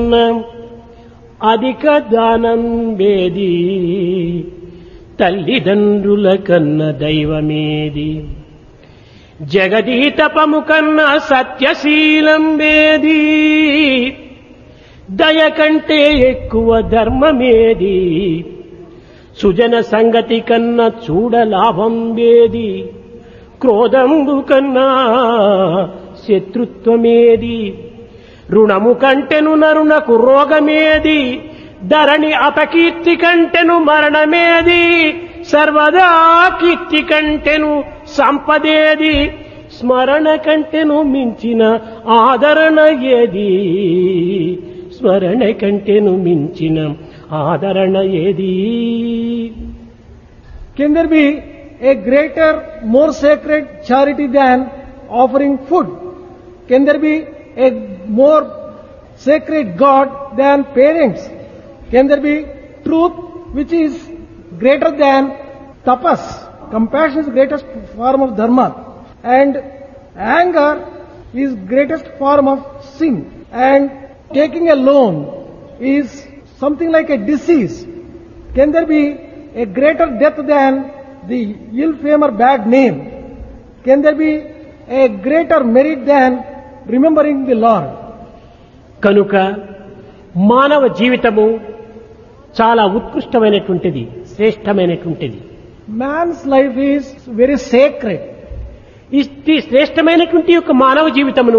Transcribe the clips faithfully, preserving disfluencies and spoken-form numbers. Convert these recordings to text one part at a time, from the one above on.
కన్నా అధిక దానం వేది, తల్లిదండ్రుల కన్న దైవమేది, జగదీ తపము కన్నా సత్యశీలం వేది, దయ కంటే ఎక్కువ ధర్మమేది, సుజన సంగతి కన్నా చూడ లాభం వేది, క్రోధంబు కన్నా శత్రుత్వమేది, రుణము కంటెను నరునకు రోగమేది, ధరణి అపకీర్తి కంటెను మరణమేది, సర్వదా కీర్తి కంటెను సంపదేది, స్మరణ కంటెను మించిన ఆదరణ ఏది, స్మరణ కంటెను మించిన ఆదరణ ఏది. Can there be a greater, more sacred charity than offering food? Can there be a more sacred God than parents? Can there be truth which is greater than tapas? Compassion is the greatest form of dharma, and anger is greatest form of sin, and taking a loan is something like a disease. Can there be a greater death than the ill fame or bad name? Can there be a greater merit than remembering the Lord? కనుక మానవ జీవితము చాలా ఉత్కృష్టమైనటువంటిది, శ్రేష్టమైనటువంటిది. Man's life is very sacred. ఈ శ్రేష్టమైనటువంటి యొక్క మానవ జీవితమును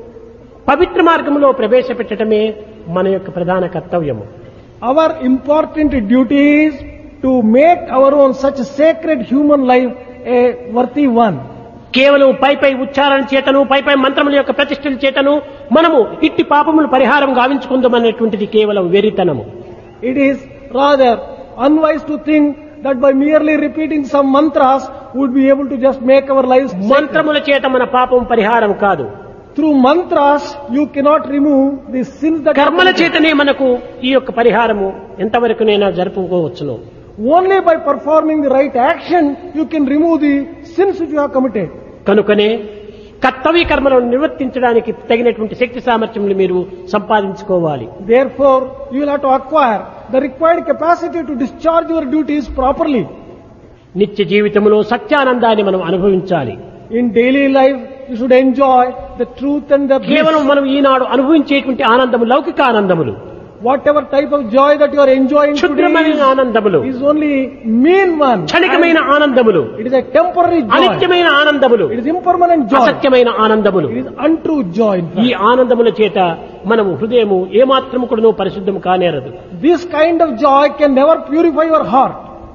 పవిత్ర మార్గంలో ప్రవేశపెట్టడమే మన యొక్క ప్రధాన కర్తవ్యము. Our important duty is to make our own such sacred human life a worthy one. కేవలం పై పై ఉచ్చారణ చేతను, పై పై మంత్రముల యొక్క ప్రతిష్టల చేతను మనము ఇట్టి పాపములు పరిహారం గావించుకుందామనేటువంటిది కేవలం వెర్రితనము. It is rather unwise to think that by merely repeating some mantras would be able to just make our lives sacred. మంత్రముల చేత మన పాపం పరిహారం కాదు. Through mantras you cannot remove the sins that కర్మల చేతనే మనకు ఈ యొక్క పరిహారము ఎంతవరకునైనా జరుపుకోవచ్చును. Only by performing the right action you can remove the sins which you have committed. కనుకనే కర్తవ్య కర్మలను నిర్వర్తించడానికి తగినటువంటి శక్తి సామర్థ్యములు మీరు సంపాదించుకోవాలి. Therefore you will have to acquire the required capacity to discharge your duties properly. నిత్య జీవితంలో సత్యానందాన్ని మనం అనుభవించాలి. In daily life you should enjoy the truth and the bliss. కేవలం మనం ఈనాడు అనుభవించేటువంటి ఆనందము లౌకిక ఆనందములు. Whatever type of joy that you are enjoying క్షుద్రమైన today ఆనందములు, is only mean one. క్షణికమైన ఆనందములు, It is a temporary joy. అనిత్యమైన ఆనందములు, It is impermanent joy. అసత్యమైన ఆనందములు. It is untrue joy. in fact. ఈ ఆనందముల చేత మనము హృదయము ఏమాత్రము కూడాను పరిశుద్ధము కానేరదు. This kind of joy can never purify your heart.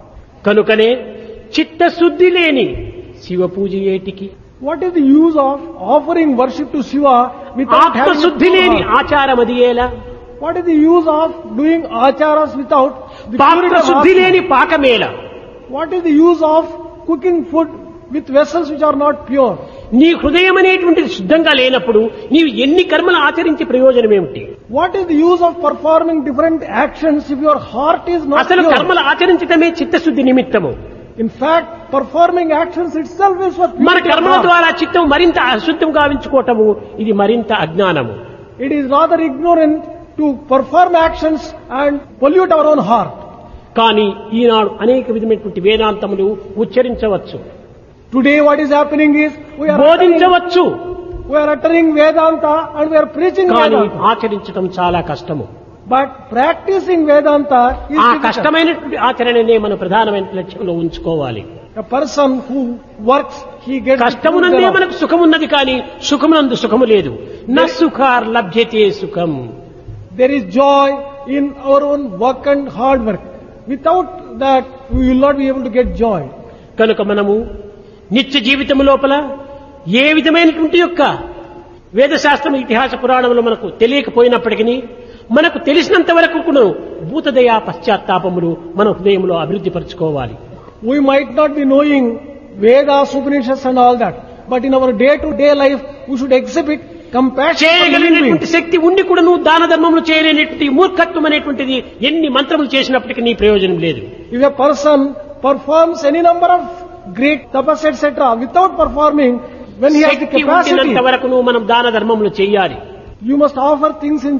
కనుకనే చిత్తశుద్ధి లేని శివ పూజ ఏటికి, What is the use of offering worship to Shiva without having a ఆత్మశుద్ధి pure లేని heart? ఆచారం అది ఎలా, What is the use of doing acharas without the purity of పాత్రశుద్ధి heart? లేని పాకమేల, What is the use of cooking food with vessels which are not pure? నీ హృదయం అనేటువంటిది శుద్ధంగా లేనప్పుడు నీవు ఎన్ని కర్మలు ఆచరించి ప్రయోజనం ఏమిటి? What is the use of performing different actions if your heart is not అసలు pure? కర్మలు ఆచరించటమే చిత్తశుద్ధి నిమిత్తము. In fact, performing actions itself is for మన purity of కర్మల heart. ద్వారా చిత్తం మరింత అశుద్ధం గావించుకోవటము ఇది మరింత అజ్ఞానము. It is rather ignorant to perform actions and pollute our own heart. కానీ ఈనాడు అనేక విధమైనటువంటి వేదాంతములు ఉచ్చరించవచ్చు, Today what is happening is we are uttering, బోధించవచ్చు, we are uttering Vedanta and we are preaching కానీ Vedanta. ఆచరించడం చాలా కష్టము. But practicing Vedanta is ఆ difficult. కష్టమైనటువంటి ఆచరణనే మన ప్రధానమైన లక్ష్యంలో ఉంచుకోవాలి. A person who works, he gets కష్టమునందే the fruit మనకు సుఖమున్నది, కానీ సుఖమునందు సుఖము లేదు. న సుఖార్ లభ్యతే సుఖం. There is joy in our own work and hard work. Without that, we will not be able to get joy. కనుక మనము నిత్య జీవితం లోపల ఏ విధమైనటువంటి యొక్క వేదశాస్త్రం, ఇతిహాస పురాణములు మనకు తెలియకపోయినప్పటికీ మనకు తెలిసినంత వరకు కూడా భూతదయా పశ్చాత్తాపములు మన హృదయంలో అభివృద్ధి పరచుకోవాలి. We might not be knowing Vedas, Upanishads and all that, but in our day-to-day life, we should exhibit compassion for living చేయగలిగినటువంటి beings. శక్తి ఉండి కూడా నువ్వు దాన ధర్మములు చేయలేనటువంటి మూర్ఖత్వం అనేటువంటిది ఎన్ని మంత్రములు చేసినప్పటికీ నీ ప్రయోజనం లేదు. If a person performs any number of great tapas, et cetera, without performing, when he has the Shakti capacity, ఉండినంత వరకు నువ్వు మనం దాన ధర్మములు చేయాలి. you must offer things in